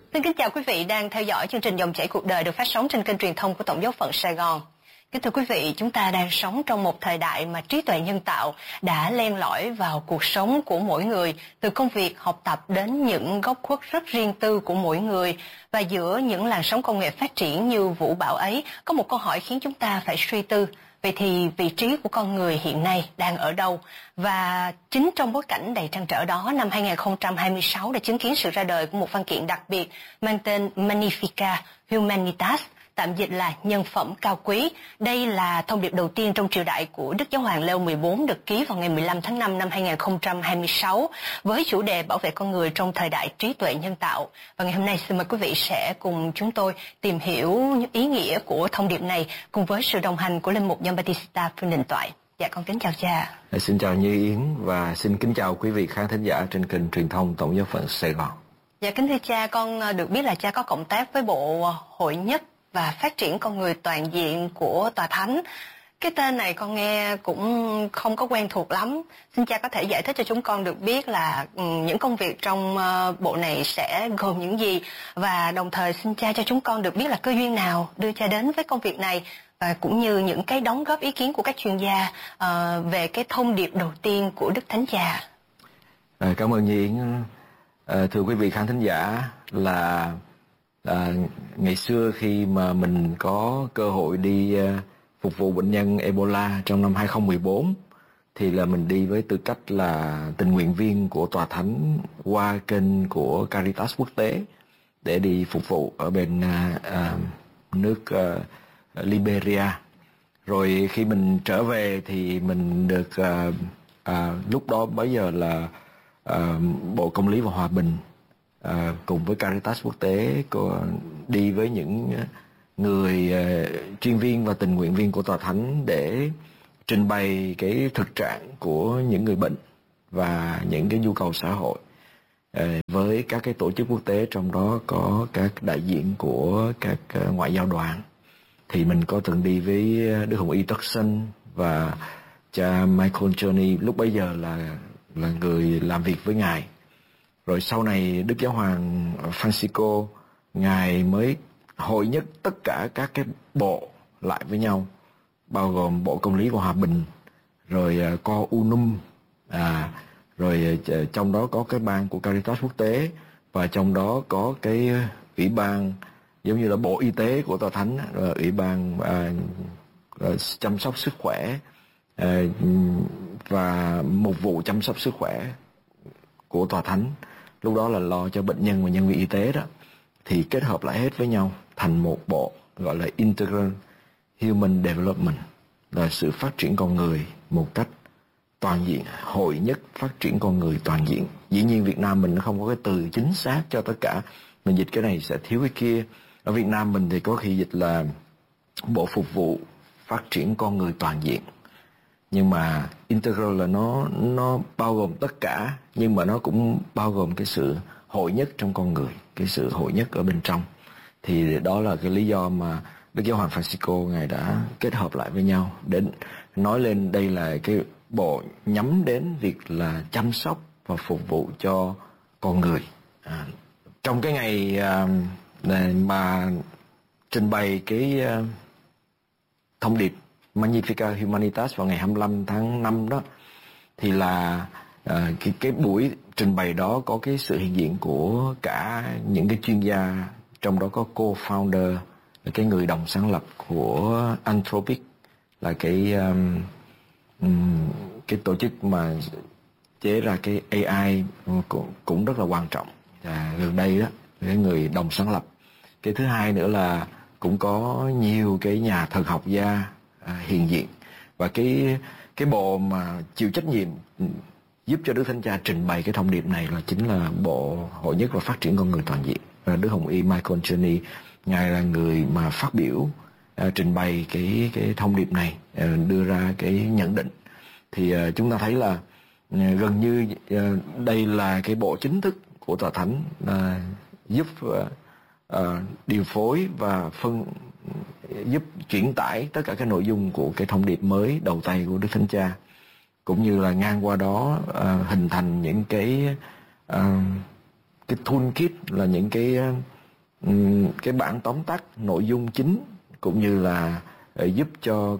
Xin kính chào quý vị đang theo dõi chương trình Dòng chảy cuộc đời được phát sóng trên kênh truyền thông của Tổng giáo phận Sài Gòn. Kính thưa quý vị, chúng ta đang sống trong một thời đại mà trí tuệ nhân tạo đã len lỏi vào cuộc sống của mỗi người, từ công việc, học tập đến những góc khuất rất riêng tư của mỗi người. Và giữa những làn sóng công nghệ phát triển như vũ bão ấy, có một câu hỏi khiến chúng ta phải suy tư. Vậy thì vị trí của con người hiện nay đang ở đâu? Và chính trong bối cảnh đầy trăn trở đó, năm 2026 đã chứng kiến sự ra đời của một văn kiện đặc biệt mang tên Magnificat Humanitas, tạm dịch là nhân phẩm cao quý. Đây là thông điệp đầu tiên trong triều đại của Đức Giáo hoàng Leo 14 được ký vào ngày 15 tháng 5 năm 2026 với chủ đề bảo vệ con người trong thời đại trí tuệ nhân tạo. Và ngày hôm nay xin mời quý vị sẽ cùng chúng tôi tìm hiểu ý nghĩa của thông điệp này cùng với sự đồng hành của Linh mục John Bautista Phương Đình Toại. Dạ con kính chào cha. Xin chào Như Yến và xin kính chào quý vị khán thính giả trên kênh truyền thông Tổng giáo phận Sài Gòn. Dạ kính thưa cha, con được biết là cha có cộng tác với Bộ Hội Nhất và Phát triển Con Người Toàn Diện của Tòa Thánh. Cái tên này con nghe cũng không có quen thuộc lắm. Xin cha có thể giải thích cho chúng con được biết là những công việc trong bộ này sẽ gồm những gì, và đồng thời xin cha cho chúng con được biết là cơ duyên nào đưa cha đến với công việc này, và cũng như những cái đóng góp ý kiến của các chuyên gia về cái thông điệp đầu tiên của Đức Thánh Cha. Cảm ơn Như Yến. Thưa quý vị khán thính giả, là ngày xưa khi mà mình có cơ hội đi phục vụ bệnh nhân Ebola trong năm 2014 thì là mình đi với tư cách là tình nguyện viên của Tòa Thánh qua kênh của Caritas quốc tế để đi phục vụ ở bên nước Liberia. Rồi khi mình trở về thì mình được lúc đó bây giờ là Bộ Công lý và Hòa bình cùng với Caritas quốc tế đi với những người chuyên viên và tình nguyện viên của Tòa Thánh để trình bày cái thực trạng của những người bệnh và những cái nhu cầu xã hội với các cái tổ chức quốc tế, trong đó có các đại diện của các ngoại giao đoàn. Thì mình có từng đi với Đức Hồng Y Tất Sân và cha Michael Journey, lúc bấy giờ là người làm việc với Ngài. Rồi sau này Đức Giáo hoàng Francisco, Ngài mới hội nhất tất cả các cái bộ lại với nhau, bao gồm Bộ Công lý và Hòa bình, rồi Co Unum, rồi trong đó có cái ban của Caritas quốc tế, và trong đó có cái ủy ban giống như là Bộ Y tế của Tòa Thánh, rồi ủy ban chăm sóc sức khỏe và mục vụ chăm sóc sức khỏe của Tòa Thánh, lúc đó là lo cho bệnh nhân và nhân viên y tế đó, thì kết hợp lại hết với nhau thành một bộ gọi là Integral Human Development, là sự phát triển con người một cách toàn diện, hội nhất phát triển con người toàn diện. Dĩ nhiên Việt Nam mình nó không có cái từ chính xác cho tất cả, mình dịch cái này sẽ thiếu cái kia. Ở Việt Nam mình thì có khi dịch là Bộ Phục vụ Phát triển Con Người Toàn diện, nhưng mà integral là nó bao gồm tất cả, nhưng mà nó cũng bao gồm cái sự hội nhất trong con người, cái sự hội nhất ở bên trong. Thì đó là cái lý do mà Đức Giáo hoàng Francisco Ngài đã kết hợp lại với nhau để nói lên đây là cái bộ nhắm đến việc là chăm sóc và phục vụ cho con người. Trong cái ngày mà trình bày cái thông điệp Magnificat Humanitas vào ngày 25 tháng 5 đó, thì là cái buổi trình bày đó có cái sự hiện diện của cả những cái chuyên gia, trong đó có co-founder, là cái người đồng sáng lập của Anthropic, là cái tổ chức mà chế ra cái AI cũng rất là quan trọng gần đây đó, cái người đồng sáng lập. Cái thứ hai nữa là cũng có nhiều cái nhà thần học gia hiện diện, và cái bộ mà chịu trách nhiệm giúp cho Đức Thánh Cha trình bày cái thông điệp này là chính là Bộ Hội nhất và Phát triển Con Người Toàn diện. Và Đức Hồng Y Michael Journey, Ngài là người mà phát biểu trình bày cái thông điệp này, đưa ra cái nhận định. Thì chúng ta thấy là gần như đây là cái bộ chính thức của Tòa Thánh, giúp điều phối và giúp chuyển tải tất cả cái nội dung của cái thông điệp mới đầu tay của Đức Thánh Cha, cũng như là ngang qua đó hình thành những cái toolkit, là những cái cái bản tóm tắt nội dung chính, cũng như là giúp cho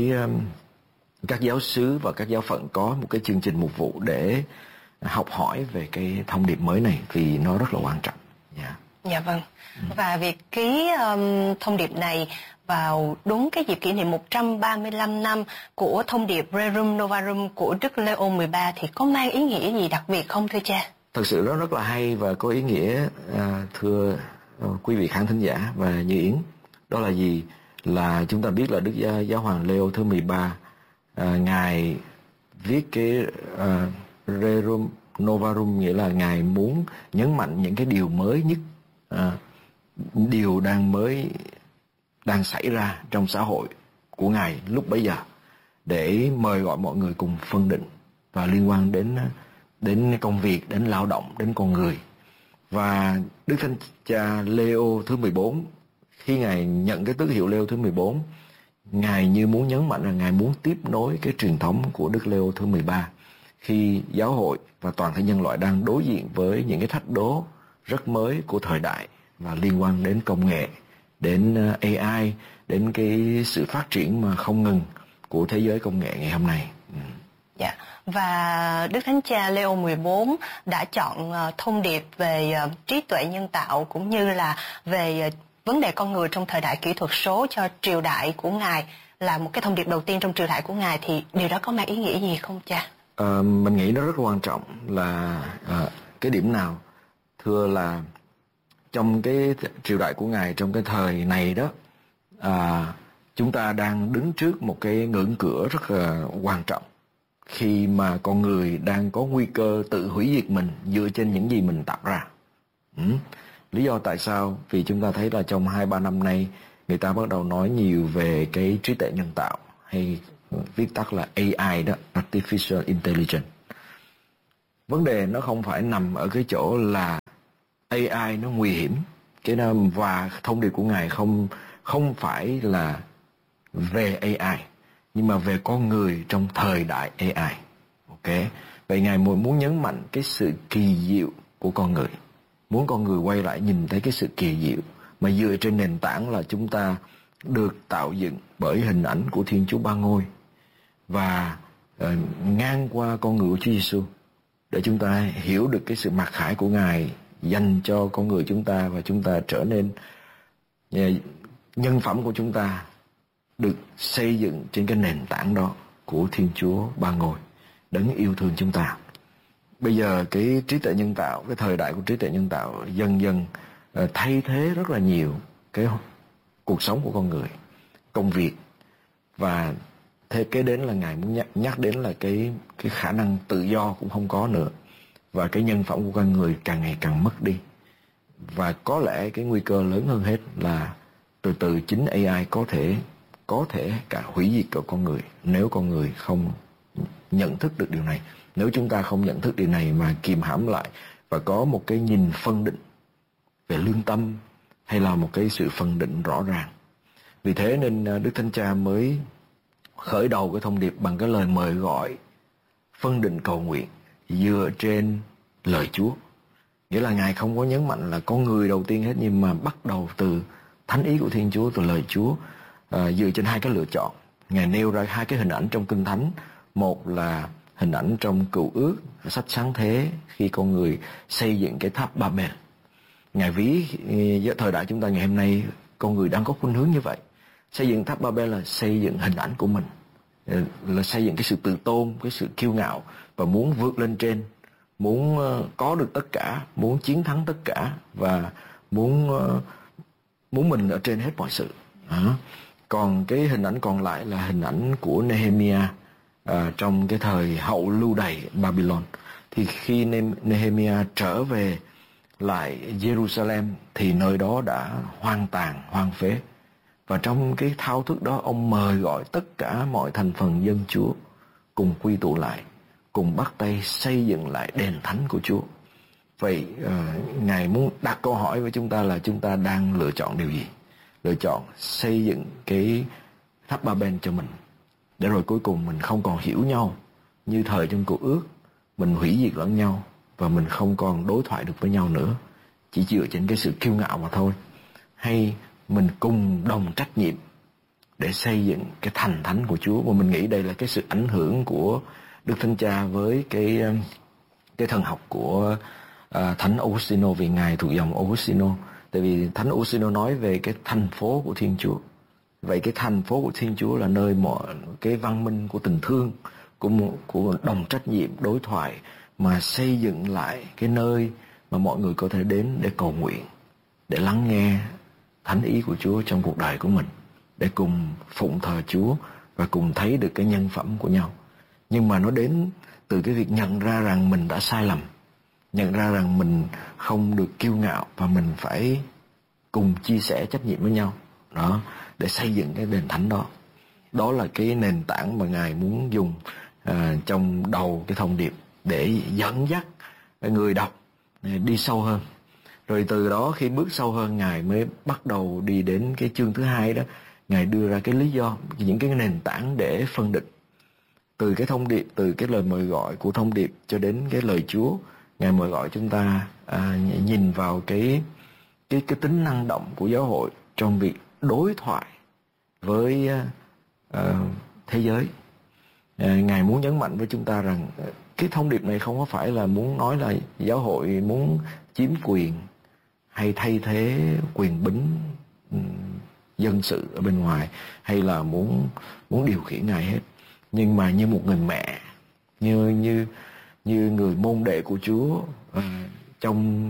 các giáo xứ và các giáo phận có một cái chương trình mục vụ để học hỏi về cái thông điệp mới này, vì nó rất là quan trọng. Dạ vâng. Và việc ký thông điệp này vào đúng cái dịp kỷ niệm 135 năm của thông điệp Rerum Novarum của Đức Leo 13 thì có mang ý nghĩa gì đặc biệt không thưa cha? Thật sự nó rất là hay và có ý nghĩa, thưa quý vị khán thính giả và Như Yến. Đó là gì? Là chúng ta biết là Đức Giáo hoàng Leo thứ 13, Ngài viết cái Rerum Novarum, nghĩa là Ngài muốn nhấn mạnh những cái điều mới nhất, điều đang xảy ra trong xã hội của Ngài lúc bấy giờ, để mời gọi mọi người cùng phân định và liên quan đến công việc, đến lao động, đến con người. Và Đức Thánh Cha Leo thứ 14, khi Ngài nhận cái tước hiệu Leo thứ 14, Ngài như muốn nhấn mạnh là Ngài muốn tiếp nối cái truyền thống của Đức Leo thứ 13, khi giáo hội và toàn thể nhân loại đang đối diện với những cái thách đố rất mới của thời đại và liên quan đến công nghệ, đến AI, đến cái sự phát triển mà không ngừng của thế giới công nghệ ngày hôm nay. Dạ. Và Đức Thánh Cha Leo 14 đã chọn thông điệp về trí tuệ nhân tạo cũng như là về vấn đề con người trong thời đại kỹ thuật số cho triều đại của Ngài, là một cái thông điệp đầu tiên trong triều đại của Ngài, thì điều đó có mang ý nghĩa gì không cha? Mình nghĩ nó rất quan trọng là cái điểm nào? Thưa là trong cái triều đại của Ngài, trong cái thời này đó, chúng ta đang đứng trước một cái ngưỡng cửa rất là quan trọng, khi mà con người đang có nguy cơ tự hủy diệt mình dựa trên những gì mình tạo ra. Lý do tại sao? Vì chúng ta thấy là trong 2-3 năm nay, người ta bắt đầu nói nhiều về cái trí tuệ nhân tạo, hay viết tắt là AI đó, Artificial Intelligence. Vấn đề nó không phải nằm ở cái chỗ là AI nó nguy hiểm, và thông điệp của Ngài không phải là về AI, nhưng mà về con người trong thời đại AI. Ok, vậy Ngài muốn nhấn mạnh cái sự kỳ diệu của con người, muốn con người quay lại nhìn thấy cái sự kỳ diệu mà dựa trên nền tảng là chúng ta được tạo dựng bởi hình ảnh của Thiên Chúa Ba Ngôi, và ngang qua con người của Chúa Giêsu, để chúng ta hiểu được cái sự mặc khải của Ngài dành cho con người chúng ta, và chúng ta trở nên nhân phẩm của chúng ta được xây dựng trên cái nền tảng đó của Thiên Chúa Ba Ngôi, đấng yêu thương chúng ta. Bây giờ cái trí tuệ nhân tạo, cái thời đại của trí tuệ nhân tạo dần dần thay thế rất là nhiều cái cuộc sống của con người, công việc, và thế kế đến là Ngài muốn nhắc đến là cái khả năng tự do cũng không có nữa, và cái nhân phẩm của con người càng ngày càng mất đi. Và có lẽ cái nguy cơ lớn hơn hết là từ từ chính AI có thể cả hủy diệt của con người, nếu con người không nhận thức được điều này. Nếu chúng ta không nhận thức điều này mà kìm hãm lại và có một cái nhìn phân định về lương tâm, hay là một cái sự phân định rõ ràng. Vì thế nên Đức Thánh Cha mới khởi đầu cái thông điệp bằng cái lời mời gọi phân định cầu nguyện dựa trên lời Chúa. Nghĩa là Ngài không có nhấn mạnh là con người đầu tiên hết, nhưng mà bắt đầu từ thánh ý của Thiên Chúa, từ lời Chúa, dựa trên hai cái lựa chọn. Ngài nêu ra hai cái hình ảnh trong Kinh Thánh. Một là hình ảnh trong Cựu Ước, sách Sáng Thế, khi con người xây dựng cái tháp Ba-bel. Ngài ví thời đại chúng ta ngày hôm nay, con người đang có khuynh hướng như vậy. Xây dựng tháp Ba-bel là xây dựng hình ảnh của mình, là xây dựng cái sự tự tôn, cái sự kiêu ngạo, và muốn vượt lên trên, muốn có được tất cả, muốn chiến thắng tất cả, và muốn mình ở trên hết mọi sự. Còn cái hình ảnh còn lại là hình ảnh của Nehemiah trong cái thời hậu lưu đày Babylon. Thì khi Nehemiah trở về lại Jerusalem thì nơi đó đã hoang tàn, hoang phế. Và trong cái thao thức đó, ông mời gọi tất cả mọi thành phần dân Chúa cùng quy tụ lại, cùng bắt tay xây dựng lại đền thánh của Chúa. Vậy Ngài muốn đặt câu hỏi với chúng ta là chúng ta đang lựa chọn điều gì? Lựa chọn xây dựng cái tháp Ba-bel cho mình, để rồi cuối cùng mình không còn hiểu nhau như thời trong Cựu Ước, mình hủy diệt lẫn nhau và mình không còn đối thoại được với nhau nữa, chỉ dựa trên cái sự kiêu ngạo mà thôi. hay mình cùng đồng trách nhiệm để xây dựng cái thành thánh của Chúa. Và mình nghĩ đây là cái sự ảnh hưởng của Đức Thánh Cha với cái thần học của Thánh Augustino, vì Ngài thuộc dòng Augustino. Tại vì Thánh Augustino nói về cái thành phố của Thiên Chúa. Vậy cái thành phố của Thiên Chúa là nơi mọi cái văn minh của tình thương, của đồng trách nhiệm, đối thoại, mà xây dựng lại cái nơi mà mọi người có thể đến để cầu nguyện, để lắng nghe thánh ý của Chúa trong cuộc đời của mình, để cùng phụng thờ Chúa và cùng thấy được cái nhân phẩm của nhau. Nhưng mà nó đến từ cái việc nhận ra rằng mình đã sai lầm, nhận ra rằng mình không được kiêu ngạo và mình phải cùng chia sẻ trách nhiệm với nhau đó, để xây dựng cái đền thánh đó. Đó là cái nền tảng mà Ngài muốn dùng trong đầu cái thông điệp để dẫn dắt người đọc đi sâu hơn. Rồi từ đó khi bước sâu hơn, Ngài mới bắt đầu đi đến cái chương thứ hai đó. Ngài đưa ra cái lý do, những cái nền tảng để phân định. Từ cái thông điệp, từ cái lời mời gọi của thông điệp cho đến cái lời Chúa, Ngài mời gọi chúng ta nhìn vào cái tính năng động của giáo hội trong việc đối thoại với thế giới. Ngài muốn nhấn mạnh với chúng ta rằng cái thông điệp này không có phải là muốn nói là giáo hội muốn chiếm quyền hay thay thế quyền bính dân sự ở bên ngoài, hay là muốn điều khiển Ngài hết. Nhưng mà như một người mẹ, như người môn đệ của Chúa trong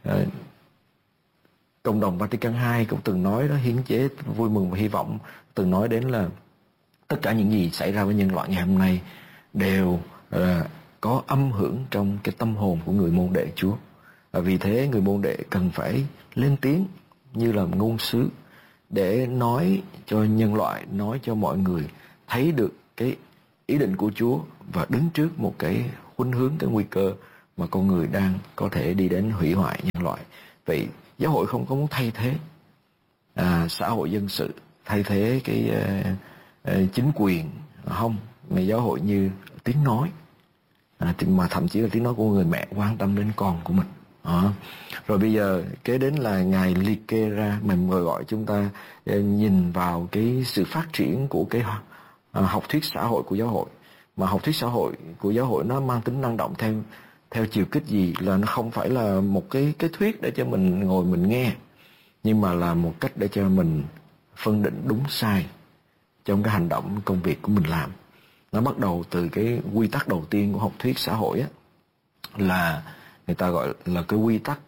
Cộng đồng Vatican II cũng từng nói đó, hiến chế vui mừng và hy vọng từng nói đến là tất cả những gì xảy ra với nhân loại ngày hôm nay đều có âm hưởng trong cái tâm hồn của người môn đệ Chúa. Và vì thế người môn đệ cần phải lên tiếng như là ngôn sứ để nói cho nhân loại, nói cho mọi người thấy được cái ý định của Chúa và đứng trước một cái khuynh hướng, cái nguy cơ mà con người đang có thể đi đến hủy hoại nhân loại. Vậy giáo hội không có muốn thay thế xã hội dân sự, thay thế cái chính quyền, không. Mà giáo hội như tiếng nói, mà thậm chí là tiếng nói của người mẹ quan tâm đến con của mình. Rồi bây giờ kế đến là Ngài liệt kê ra, mình mời gọi chúng ta nhìn vào cái sự phát triển của cái học thuyết xã hội của giáo hội. Mà học thuyết xã hội của giáo hội nó mang tính năng động theo chiều kích gì, là nó không phải là một cái thuyết để cho mình ngồi mình nghe, nhưng mà là một cách để cho mình phân định đúng sai trong cái hành động, công việc của mình làm. Nó bắt đầu từ cái quy tắc đầu tiên của học thuyết xã hội á, là người ta gọi là cái quy tắc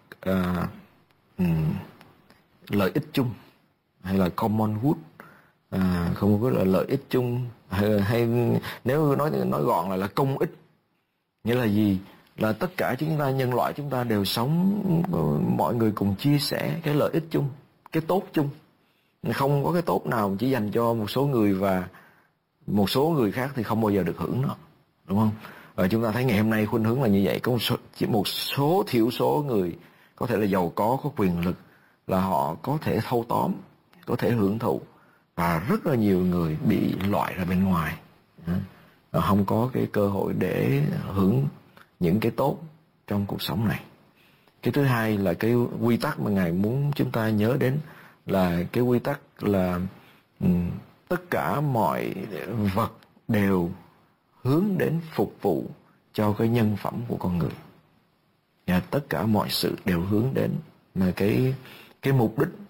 lợi ích chung, hay là common good, không có là lợi ích chung, hay nếu nói gọn là công ích. Nghĩa là gì? Là tất cả chúng ta, nhân loại chúng ta đều sống, mọi người cùng chia sẻ cái lợi ích chung, cái tốt chung. Không có cái tốt nào chỉ dành cho một số người và một số người khác thì không bao giờ được hưởng nó, đúng không? Và chúng ta thấy ngày hôm nay khuynh hướng là như vậy. Có chỉ một số thiểu số người có thể là giàu có quyền lực, là họ có thể thâu tóm, có thể hưởng thụ, và rất là nhiều người bị loại ra bên ngoài, không có cái cơ hội để hưởng những cái tốt trong cuộc sống này. Cái thứ hai là cái quy tắc mà Ngài muốn chúng ta nhớ đến, là cái quy tắc là tất cả mọi vật đều hướng đến phục vụ cho cái nhân phẩm của con người. Và tất cả mọi sự đều hướng đến mà cái mục đích,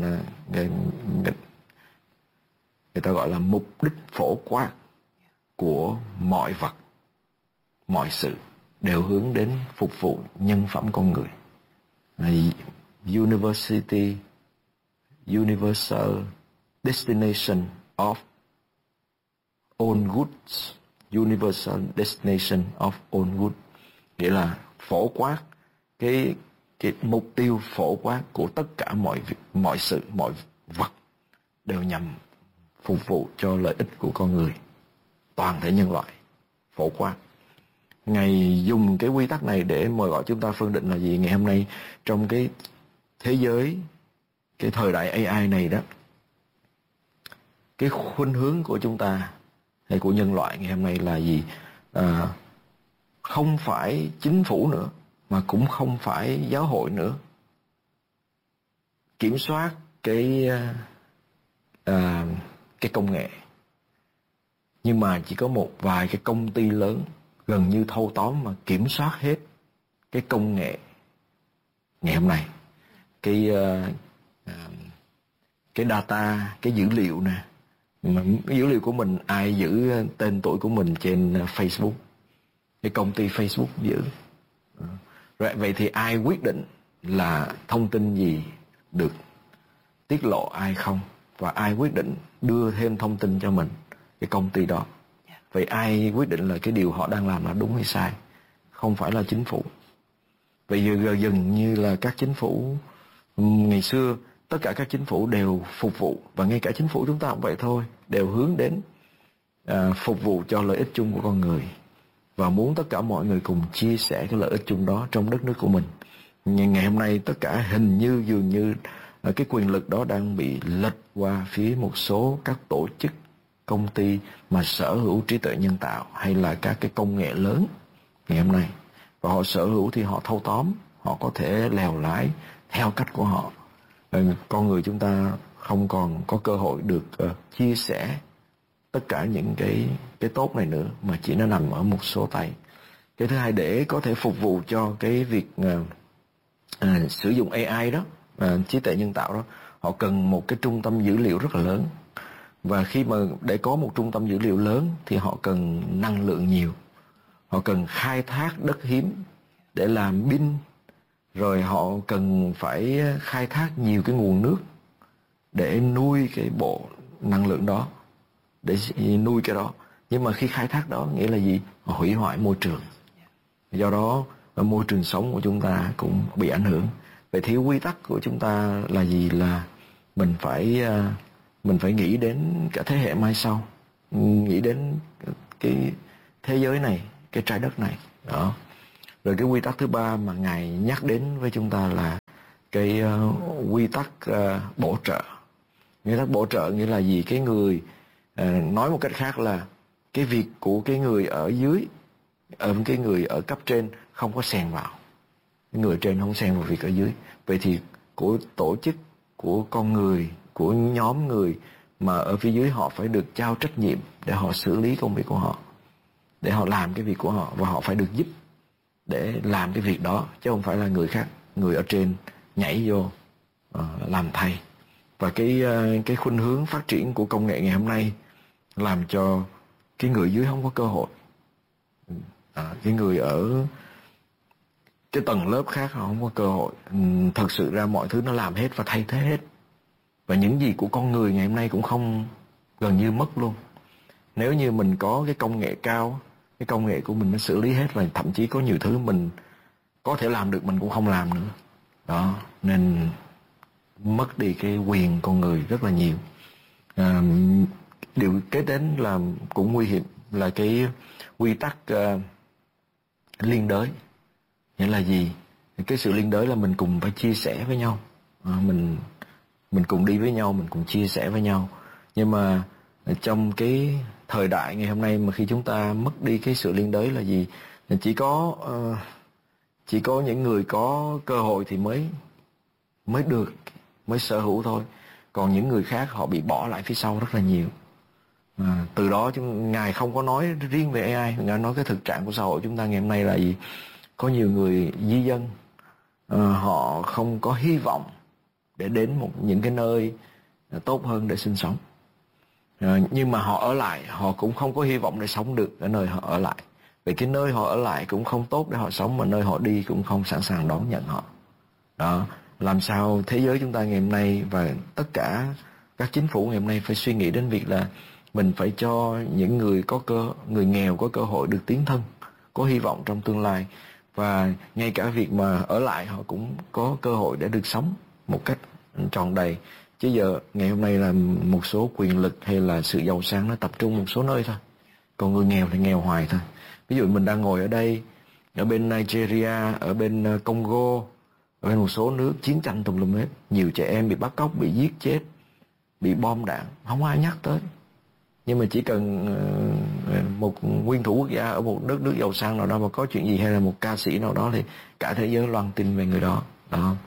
người ta gọi là mục đích phổ quát của mọi vật, mọi sự đều hướng đến phục vụ nhân phẩm con người. Universal destination of all goods. Universal destination of all goods nghĩa là phổ quát, cái mục tiêu phổ quát của tất cả mọi sự, mọi vật đều nhằm phục vụ cho lợi ích của con người, toàn thể nhân loại, phổ quát. Ngài dùng cái quy tắc này để mời gọi chúng ta phân định là gì? Ngày hôm nay trong cái thế giới, cái thời đại AI này đó, cái khuynh hướng của chúng ta hay của nhân loại ngày hôm nay là gì? Không phải chính phủ nữa, mà cũng không phải giáo hội nữa kiểm soát cái công nghệ, nhưng mà chỉ có một vài cái công ty lớn gần như thâu tóm mà kiểm soát hết cái công nghệ ngày hôm nay. Cái data, cái dữ liệu nè, mà cái dữ liệu của mình ai giữ tên tuổi của mình trên Facebook? Cái công ty Facebook giữ. Rồi vậy thì ai quyết định là thông tin gì được tiết lộ ai không, và ai quyết định đưa thêm thông tin cho mình? Cái công ty đó. Vậy ai quyết định là cái điều họ đang làm là đúng hay sai? Không phải là chính phủ. Vậy giờ dần như là các chính phủ ngày xưa, tất cả các chính phủ đều phục vụ, và ngay cả chính phủ chúng ta cũng vậy thôi, đều hướng đến phục vụ cho lợi ích chung của con người, và muốn tất cả mọi người cùng chia sẻ cái lợi ích chung đó trong đất nước của mình. Nhưng ngày hôm nay tất cả hình như dường như cái quyền lực đó đang bị lệch qua phía một số các tổ chức, công ty mà sở hữu trí tuệ nhân tạo hay là các cái công nghệ lớn ngày hôm nay. Và họ sở hữu thì họ thâu tóm, họ có thể lèo lái theo cách của họ. Con người chúng ta không còn có cơ hội được chia sẻ tất cả những cái tốt này nữa, mà chỉ nó nằm ở một số tay. Cái thứ hai, để có thể phục vụ cho cái việc sử dụng AI đó, trí tuệ nhân tạo đó, họ cần một cái trung tâm dữ liệu rất là lớn. Và khi mà để có một trung tâm dữ liệu lớn thì họ cần năng lượng nhiều, họ cần khai thác đất hiếm để làm pin, rồi họ cần phải khai thác nhiều cái nguồn nước để nuôi cái bộ năng lượng đó, để nuôi cái đó. Nhưng mà khi khai thác đó nghĩa là gì? Họ hủy hoại môi trường. Do đó môi trường sống của chúng ta cũng bị ảnh hưởng. Vậy thì quy tắc của chúng ta là gì? Là mình phải nghĩ đến cả thế hệ mai sau, nghĩ đến cái thế giới này, cái trái đất này đó. Rồi cái quy tắc thứ ba mà Ngài nhắc đến với chúng ta là cái quy tắc bổ trợ. Quy tắc bổ trợ nghĩa là gì? Cái người, nói một cách khác là cái việc của cái người ở dưới, cái người ở cấp trên không có xen vào, cái người trên không xen vào việc ở dưới. Vậy thì của tổ chức, của con người, của nhóm người mà ở phía dưới, họ phải được trao trách nhiệm để họ xử lý công việc của họ, để họ làm cái việc của họ, và họ phải được giúp để làm cái việc đó, chứ không phải là người khác, người ở trên nhảy vô làm thay. Và cái khuynh hướng phát triển của công nghệ ngày hôm nay làm cho cái người dưới không có cơ hội. Cái người ở cái tầng lớp khác họ không có cơ hội. Thật sự ra mọi thứ nó làm hết và thay thế hết. Và những gì của con người ngày hôm nay cũng không, gần như mất luôn. Nếu như mình có cái công nghệ cao, cái công nghệ của mình nó xử lý hết, và thậm chí có nhiều thứ mình có thể làm được mình cũng không làm nữa. Đó, nên mất đi cái quyền con người rất là nhiều. Điều kế đến là cũng nguy hiểm là cái quy tắc liên đới. Nghĩa là gì? Cái sự liên đới là mình cùng phải chia sẻ với nhau, mình cùng đi với nhau, mình cùng chia sẻ với nhau. Nhưng mà trong cái thời đại ngày hôm nay mà khi chúng ta mất đi cái sự liên đới là gì? Chỉ có những người có cơ hội thì mới được, mới sở hữu thôi. Còn những người khác họ bị bỏ lại phía sau rất là nhiều. Từ đó Ngài không có nói riêng về AI, Ngài nói cái thực trạng của xã hội chúng ta ngày hôm nay là gì? Có nhiều người di dân, họ không có hy vọng để đến những cái nơi tốt hơn để sinh sống. Nhưng mà họ ở lại, họ cũng không có hy vọng để sống được ở nơi họ ở lại. Vì cái nơi họ ở lại cũng không tốt để họ sống, mà nơi họ đi cũng không sẵn sàng đón nhận họ. Đó, làm sao thế giới chúng ta ngày hôm nay và tất cả các chính phủ ngày hôm nay phải suy nghĩ đến việc là mình phải cho những người nghèo có cơ hội được tiến thân, có hy vọng trong tương lai. Và ngay cả việc mà ở lại họ cũng có cơ hội để được sống một cách tròn đầy. Chứ giờ ngày hôm nay là một số quyền lực hay là sự giàu sang nó tập trung một số nơi thôi, còn người nghèo thì nghèo hoài thôi. Ví dụ mình đang ngồi ở đây, ở bên Nigeria, ở bên Congo, ở bên một số nước chiến tranh tùm lum hết, nhiều trẻ em bị bắt cóc, bị giết chết, bị bom đạn, không ai nhắc tới. Nhưng mà chỉ cần một nguyên thủ quốc gia ở một đất nước giàu sang nào đó mà có chuyện gì, hay là một ca sĩ nào đó, thì cả thế giới loan tin về người đó. Đó.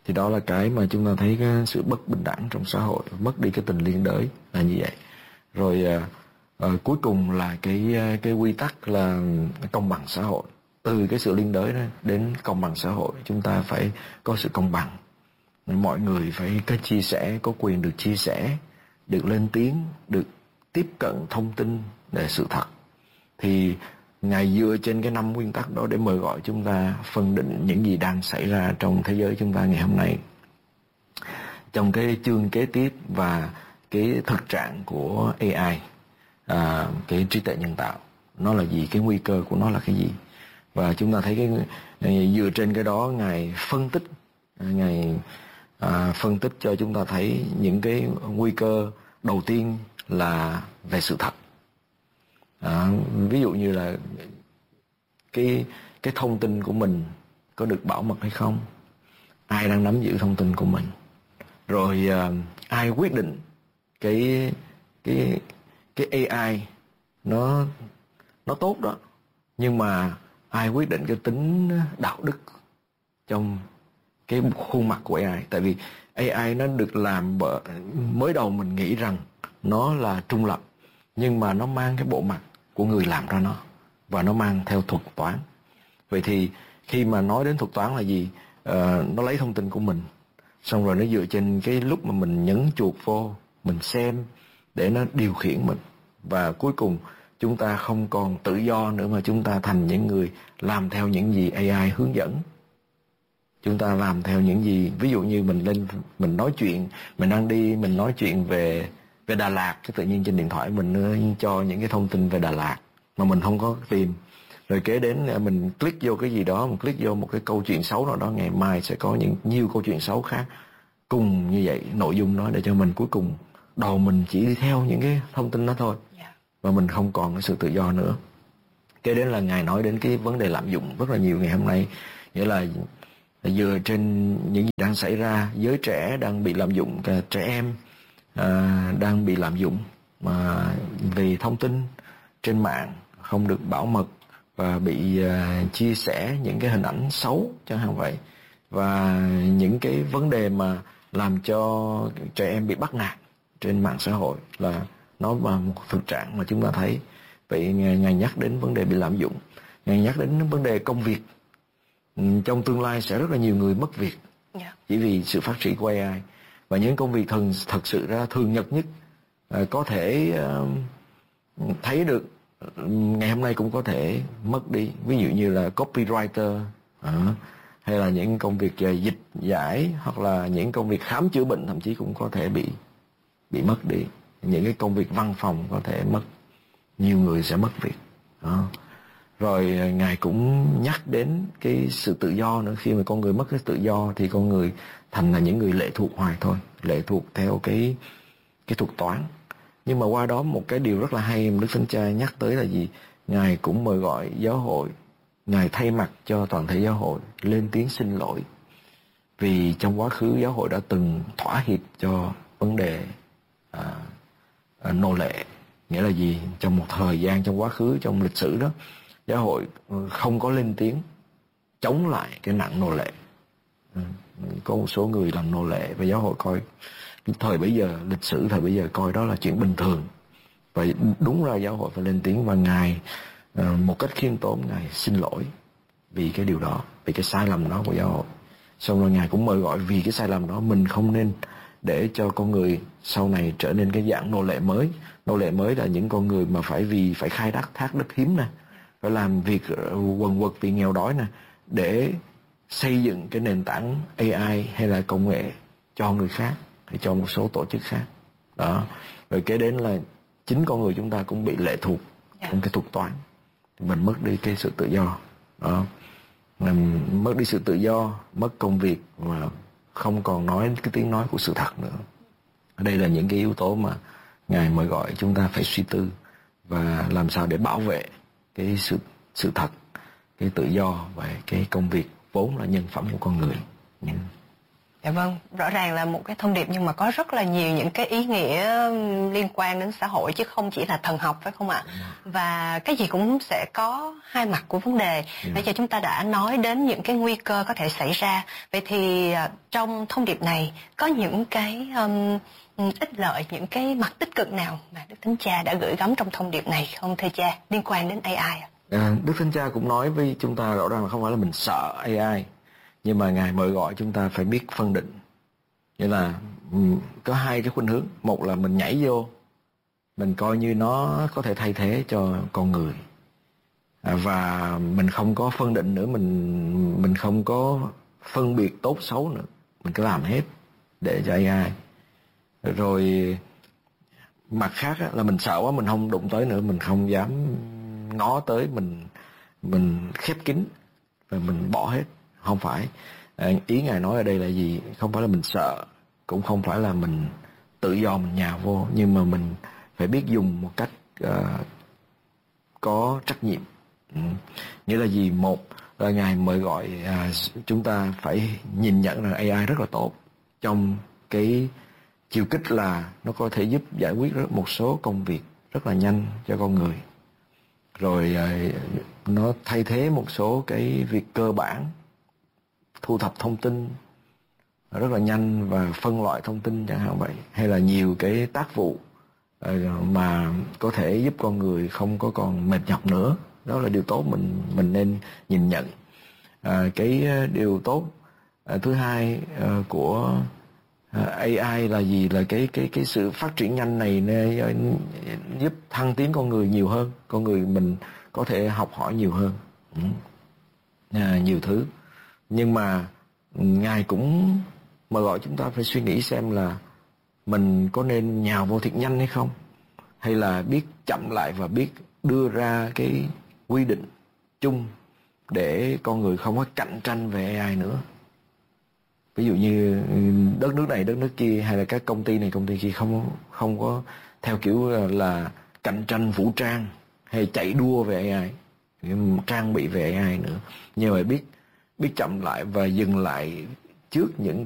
Thì đó là cái mà chúng ta thấy cái sự bất bình đẳng trong xã hội, mất đi cái tình liên đới là như vậy. Rồi cuối cùng là cái quy tắc là công bằng xã hội. Từ cái sự liên đới đó đến công bằng xã hội, chúng ta phải có sự công bằng. Mọi người phải có chia sẻ, có quyền được chia sẻ, được lên tiếng, được tiếp cận thông tin để sự thật. Thì Ngài dựa trên cái 5 nguyên tắc đó để mời gọi chúng ta phân định những gì đang xảy ra trong thế giới chúng ta ngày hôm nay. Trong cái chương kế tiếp và cái thực trạng của AI, cái trí tuệ nhân tạo, nó là gì, cái nguy cơ của nó là cái gì. Và chúng ta thấy dựa trên cái đó Ngài phân tích cho chúng ta thấy những cái nguy cơ đầu tiên là về sự thật. Ví dụ như là cái thông tin của mình có được bảo mật hay không, ai đang nắm giữ thông tin của mình, rồi ai quyết định cái AI nó tốt đó, nhưng mà ai quyết định cái tính đạo đức trong cái khuôn mặt của AI. Tại vì AI nó được làm mới đầu mình nghĩ rằng nó là trung lập, nhưng mà nó mang cái bộ mặt của người làm ra nó, và nó mang theo thuật toán. Vậy thì khi mà nói đến thuật toán là gì, nó lấy thông tin của mình, xong rồi nó dựa trên cái lúc mà mình nhấn chuột vô, mình xem để nó điều khiển mình. Và cuối cùng chúng ta không còn tự do nữa, mà chúng ta thành những người làm theo những gì AI hướng dẫn. Chúng ta làm theo những gì, ví dụ như mình nói chuyện, mình đang đi, mình nói chuyện về Đà Lạt, cái tự nhiên trên điện thoại mình cho những cái thông tin về Đà Lạt mà mình không có tìm. Rồi kế đến mình click vô cái gì đó, mình click vô một cái câu chuyện xấu nào đó, ngày mai sẽ có nhiều câu chuyện xấu khác cùng như vậy, nội dung đó, để cho mình cuối cùng đầu mình chỉ đi theo những cái thông tin đó thôi, và mình không còn cái sự tự do nữa. Kế đến là Ngài nói đến cái vấn đề lạm dụng rất là nhiều ngày hôm nay, nghĩa là dựa trên những gì đang xảy ra, giới trẻ đang bị lạm dụng, trẻ em đang bị lạm dụng mà vì thông tin trên mạng không được bảo mật, và bị chia sẻ những cái hình ảnh xấu chẳng hạn vậy. Và những cái vấn đề mà làm cho trẻ em bị bắt nạt trên mạng xã hội là nó là một thực trạng mà chúng ta thấy. Vậy Ngài nhắc đến vấn đề bị lạm dụng, Ngài nhắc đến vấn đề công việc. Trong tương lai sẽ rất là nhiều người mất việc chỉ vì sự phát triển của AI. Và những công việc thật sự ra thường nhật nhất có thể thấy được ngày hôm nay cũng có thể mất đi. Ví dụ như là copywriter, hay là những công việc dịch giải, hoặc là những công việc khám chữa bệnh thậm chí cũng có thể bị mất đi. Những cái công việc văn phòng có thể mất, nhiều người sẽ mất việc. Rồi Ngài cũng nhắc đến cái sự tự do nữa. Khi mà con người mất cái tự do thì con người thành là những người lệ thuộc hoài thôi, lệ thuộc theo cái thuật toán. Nhưng mà qua đó một cái điều rất là hay mà Đức Thánh Cha nhắc tới là gì? Ngài cũng mời gọi giáo hội, Ngài thay mặt cho toàn thể giáo hội lên tiếng xin lỗi, vì trong quá khứ giáo hội đã từng thỏa hiệp cho vấn đề nô lệ. Nghĩa là gì? Trong một thời gian trong quá khứ, trong lịch sử đó, giáo hội không có lên tiếng chống lại cái nạn nô lệ. Có một số người làm nô lệ, và giáo hội coi thời bấy giờ, lịch sử thời bấy giờ coi đó là chuyện bình thường. Và đúng ra giáo hội phải lên tiếng, và Ngài một cách khiêm tốn Ngài xin lỗi vì cái điều đó, vì cái sai lầm đó của giáo hội. Xong rồi Ngài cũng mời gọi vì cái sai lầm đó mình không nên để cho con người sau này trở nên cái dạng nô lệ mới. Nô lệ mới là những con người mà phải khai thác đất hiếm nè, phải làm việc quần quật vì nghèo đói nè, để xây dựng cái nền tảng AI hay là công nghệ cho người khác, hay cho một số tổ chức khác đó. Rồi kế đến là chính con người chúng ta cũng bị lệ thuộc trong cái thuật toán, mình mất đi cái sự tự do đó, mình mất đi sự tự do, mất công việc, và không còn nói cái tiếng nói của sự thật nữa. Đây là những cái yếu tố mà Ngài mời gọi chúng ta phải suy tư, và làm sao để bảo vệ cái sự thật, cái tự do và cái công việc vốn là nhân phẩm của con người. Dạ vâng, rõ ràng là một cái thông điệp nhưng mà có rất là nhiều những cái ý nghĩa liên quan đến xã hội chứ không chỉ là thần học, phải không ạ? Và cái gì cũng sẽ có hai mặt của vấn đề. Bây giờ chúng ta đã nói đến những cái nguy cơ có thể xảy ra. Vậy thì trong thông điệp này có những cái ích lợi, những cái mặt tích cực nào mà Đức Thánh Cha đã gửi gắm trong thông điệp này không thưa cha, liên quan đến AI ạ? Đức Thánh Cha cũng nói với chúng ta rõ ràng là không phải là mình sợ AI, nhưng mà Ngài mời gọi chúng ta phải biết phân định. Nghĩa là có hai cái khuynh hướng. Một là mình nhảy vô, mình coi như nó có thể thay thế cho con người, và mình không có phân định nữa, mình không có phân biệt tốt xấu nữa, mình cứ làm hết để cho AI. Rồi mặt khác là mình sợ quá, mình không đụng tới nữa, mình không dám ngó tới, mình khép kín và mình bỏ hết. Không phải. Ý Ngài nói ở đây là gì? Không phải là mình sợ, cũng không phải là mình tự do mình nhào vô, nhưng mà mình phải biết dùng một cách có trách nhiệm. Nghĩa là gì? Một là Ngài mời gọi chúng ta phải nhìn nhận rằng AI rất là tốt trong cái chiều kích là nó có thể giúp giải quyết một số công việc rất là nhanh cho con người. Rồi nó thay thế một số cái việc cơ bản, thu thập thông tin rất là nhanh và phân loại thông tin chẳng hạn vậy, hay là nhiều cái tác vụ mà có thể giúp con người không có còn mệt nhọc nữa. Đó là điều tốt mình nên nhìn nhận. Cái điều tốt thứ hai của AI là gì? Là cái sự phát triển nhanh này giúp thăng tiến con người nhiều hơn, con người mình có thể học hỏi nhiều hơn, nhiều thứ. Nhưng mà Ngài cũng mời gọi chúng ta phải suy nghĩ xem là mình có nên nhào vô thiệt nhanh hay không, hay là biết chậm lại và biết đưa ra cái quy định chung để con người không có cạnh tranh về AI nữa. Ví dụ như đất nước này, đất nước kia, hay là các công ty này, công ty kia không có theo kiểu là cạnh tranh vũ trang hay chạy đua về AI, trang bị về AI nữa. Nhưng mà biết chậm lại và dừng lại trước những